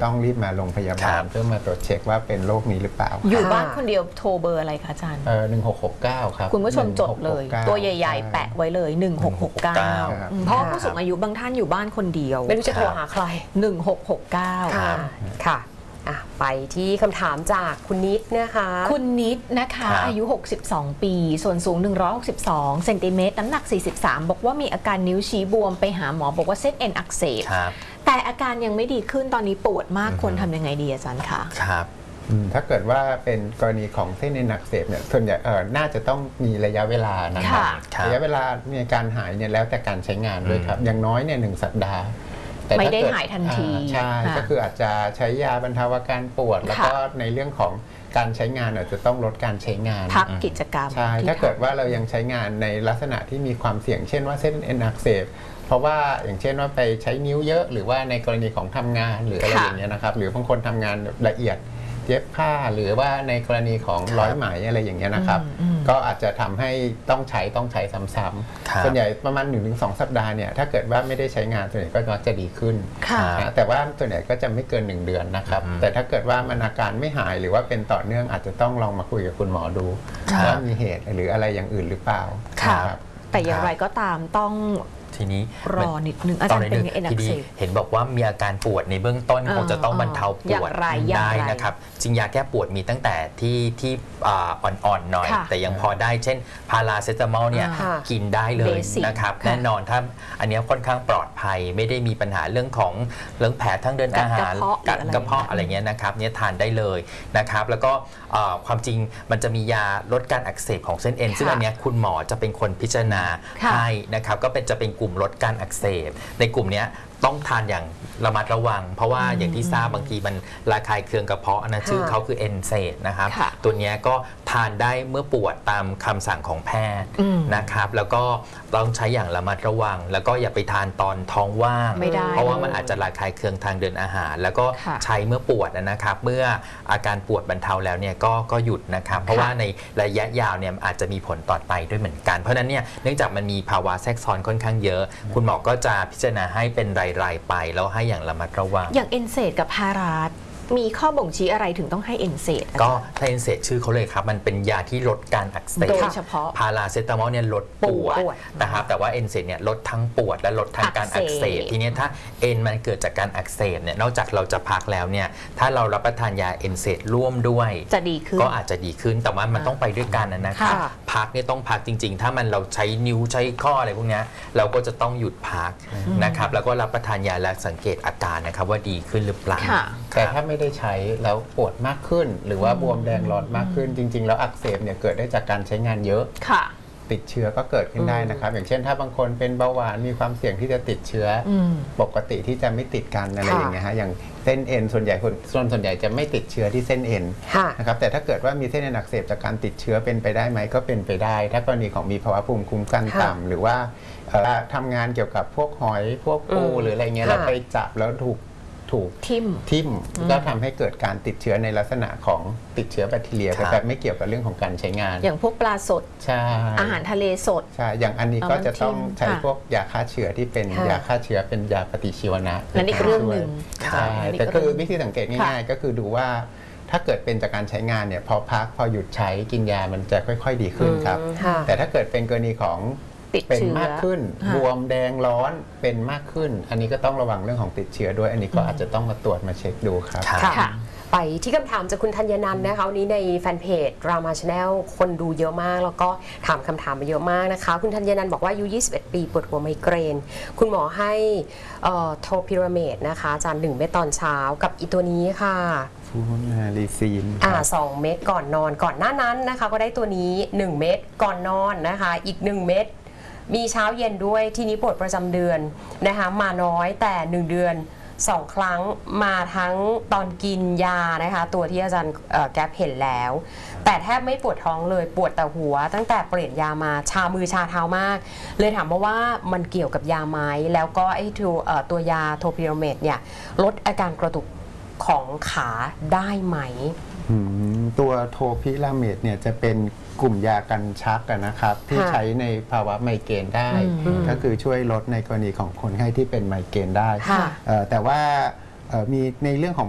ต้องรีบมาโรงพยาบาลเพื่อมาตรวจเช็คว่าเป็นโรคนี้หรือเปล่าอยู่บ้านคนเดียวโทรเบอร์อะไรคะอาจารย์ 1669ครับคุณผู้ชมจดเลยตัวใหญ่ๆแปะไว้เลย1669เพราะผู้สูงอายุบางท่านอยู่บ้านคนเดียวไม่รู้จะโทรหาใคร 1669 ค่ะไปที่คำถามจากคุณนิดนะคะคุณนิดนะคะอายุ62ปีส่วนสูง162เซนติเมตรน้ำหนัก43บอกว่ามีอาการนิ้วชี้บวมไปหาหมอบอกว่าเส้นเอ็นอักเสบแต่อาการยังไม่ดีขึ้นตอนนี้ปวดมากควรทำยังไงดีอาจารย์คะครับถ้าเกิดว่าเป็นกรณีของเส้นเอ็นอักเสบเนี่ยส่วนใหญ่น่าจะต้องมีระยะเวลานะครับระยะเวลาในการหายเนี่ยแล้วแต่การใช้งานด้วยครับอย่างน้อยเนี่ย1 สัปดาห์ไม่ได้หายทันทีใช่ก็คืออาจจะใช้ยาบรรเทาอาการปวดแล้วก็ในเรื่องของการใช้งานอาจจะต้องลดการใช้งานพักกิจกรรมใช่ถ้าเกิดว่าเรายังใช้งานในลักษณะที่มีความเสี่ยงเช่นว่าเส้นเอ็นอักเสบเพราะว่าอย่างเช่นว่าไปใช้นิ้วเยอะหรือว่าในกรณีของทำงานหรืออะไรอย่างเงี้ยนะครับหรือบางคนทำงานละเอียดเย็บผ้าหรือว่าในกรณีของร้อยไหมอะไรอย่างเงี้ยนะครับก็อาจจะทำให้ต้องใช้ซ้ำๆส่วนใหญ่ประมาณ 1-2 สัปดาห์เนี่ยถ้าเกิดว่าไม่ได้ใช้งานส่วนใหญ่ก็จะดีขึ้นแต่ว่าส่วนใหญ่ก็จะไม่เกิน1 เดือนนะครับแต่ถ้าเกิดว่ามันอาการไม่หายหรือว่าเป็นต่อเนื่องอาจจะต้องลองมาคุยกับคุณหมอดูว่ามีเหตุหรืออะไรอย่างอื่นหรือเปล่าแต่อย่างไรก็ตามต้องทีนี้รอนิดนึงอาจารย์เป็นไงเอ็นอักเสบเห็นบอกว่ามีอาการปวดในเบื้องต้นคงจะต้องบรรเทาปวดได้นะครับจริงยาแก้ปวดมีตั้งแต่ที่อ่อนๆหน่อยแต่ยังพอได้เช่นพาราเซตามอลเนี่ยกินได้เลยนะครับแน่นอนถ้าอันนี้ค่อนข้างปลอดภัยไม่ได้มีปัญหาเรื่องแผลทางเดินอาหารกัดกระเพาะอะไรเงี้ยนะครับเนี่ยทานได้เลยนะครับแล้วก็ความจริงมันจะมียาลดการอักเสบของเส้นเอ็นซึ่งอันนี้คุณหมอจะเป็นคนพิจารณาให้นะครับก็จะเป็นกลุ่มลดการอักเสบในกลุ่มนี้ต้องทานอย่างระมัดระวังเพราะว่าอย่างที่ทราบบางทีมันระคายเคืองกระเพาะนะชื่อเขาคือเอนเซดนะครับตัวนี้ก็ทานได้เมื่อปวดตามคำสั่งของแพทย์นะครับแล้วก็ต้องใช้อย่างระมัดระวังแล้วก็อย่าไปทานตอนท้องว่างเพราะว่ามันอาจจะระคายเคืองทางเดินอาหารแล้วก็ใช้เมื่อปวดนะครับเมื่ออาการปวดบรรเทาแล้วเนี่ยก็หยุดนะครับเพราะว่าในระยะยาวเนี่ยอาจจะมีผลต่อไตด้วยเหมือนกันเพราะนั้นเนี่ยเนื่องจากมันมีภาวะแทรกซ้อนค่อนข้างเยอะคุณหมอก็จะพิจารณาให้เป็นรายไปแล้วให้อย่างระมัดระวังอย่างเอนเซดกับพารามีข้อบ่งชี้อะไรถึงต้องให้เอนเซดก็ถ้าเอนเซดชื่อเขาเลยครับมันเป็นยาที่ลดการอักเสบโดยเฉพาะพาราเซตามอลเนี่ยลดปวดนะครับแต่ว่าเอนเซดเนี่ยลดทั้งปวดและลดทั้งการอักเสบทีนี้ถ้าเอ็นมันเกิดจากการอักเสบเนี่ยนอกจากเราจะพักแล้วเนี่ยถ้าเรารับประทานยาเอนเซดร่วมด้วยจะดีขึ้นก็อาจจะดีขึ้นแต่ว่ามันต้องไปด้วยกันนะครับพักเนี่ยต้องพักจริงๆถ้ามันเราใช้นิ้วใช้ข้ออะไรพวกนี้เราก็จะต้องหยุดพักนะครับแล้วก็รับประทานยาและสังเกตอาการนะครับว่าดีขึ้นหรือเปล่าแต่ถ้าไม่ได้ใช้แล้วปวดมากขึ้นหรือว่าบวมแดงร้อนมากขึ้นจริงๆแล้วอักเสบเนี่ยเกิดได้จากการใช้งานเยอะติดเชื้อก็เกิดขึ้นได้นะครับอย่างเช่นถ้าบางคนเป็นเบาหวานมีความเสี่ยงที่จะติดเชื้อปกติที่จะไม่ติดกันอะไรอย่างเงี้ยฮะอย่างเส้นเอ็นส่วนใหญ่จะไม่ติดเชื้อที่เส้นเอ็นนะครับแต่ถ้าเกิดว่ามีเส้นเอ็นอักเสบจากการติดเชื้อเป็นไปได้ไหมก็เป็นไปได้ถ้ากรณีของมีภาวะภูมิคุ้มกันต่ำหรือว่าทำงานเกี่ยวกับพวกหอยพวกปูหรืออะไรเงี้ยเราไปจับแล้วถูกทิ่มก็ทำให้เกิดการติดเชื้อในลักษณะของติดเชื้อแบคทีเรียแต่ไม่เกี่ยวกับเรื่องของการใช้งานอย่างพวกปลาสดอาหารทะเลสดใช่อย่างอันนี้ก็จะต้องใช้พวกยาฆ่าเชื้อที่เป็นยาฆ่าเชื้อเป็นยาปฏิชีวนะนั่นอีกเรื่องหนึ่งใช่แต่คือวิธีสังเกตง่ายๆก็คือดูว่าถ้าเกิดเป็นจากการใช้งานเนี่ยพอพักพอหยุดใช้กินยามันจะค่อยๆดีขึ้นครับแต่ถ้าเกิดเป็นกรณีของเป็นมากขึ้นบวมแดงร้อนเป็นมากขึ้นอันนี้ก็ต้องระวังเรื่องของติดเชื้อด้วยอันนี้ก็อาจจะต้องมาตรวจมาเช็คดูครับไปที่คำถามจากคุณธัญนันท์นะคะวันนี้ในแฟนเพจ Rama Channel คนดูเยอะมากแล้วก็ถามคำถามมาเยอะมากนะคะคุณธัญนันท์บอกว่าอายุ21 ปีปวดหัวไมเกรนคุณหมอให้โทพิราเมดนะคะอาจารย์1 เม็ดตอนเช้ากับอีตัวนี้ค่ะฟูนาลิซีน 2 เม็ดก่อนนอนก่อนหน้านั้นนะคะก็ได้ตัวนี้1 เม็ดก่อนนอนนะคะอีก1 เม็ดมีเช้าเย็นด้วยทีนี้ปวดประจำเดือนนะคะมาน้อยแต่1 เดือน2 ครั้งมาทั้งตอนกินยานะคะตัวที่อาจารย์แก๊ปเห็นแล้วแต่แทบไม่ปวดท้องเลยปวดแต่หัวตั้งแต่เปลี่ยนยามาชามือชาเท้ามากเลยถามว่ามันเกี่ยวกับยาไหมแล้วก็ไอ้ตัวยาโทพิราเมดเนี่ยลดอาการกระตุกของขาได้ไหมตัวโทพิราเมดเนี่ยจะเป็นกลุ่มยากันชักนะครับที่ใช้ในภาวะไมเกรนได้ก็คือช่วยลดในกรณีของคนไข้ที่เป็นไมเกรนได้แต่ว่ามีในเรื่องของ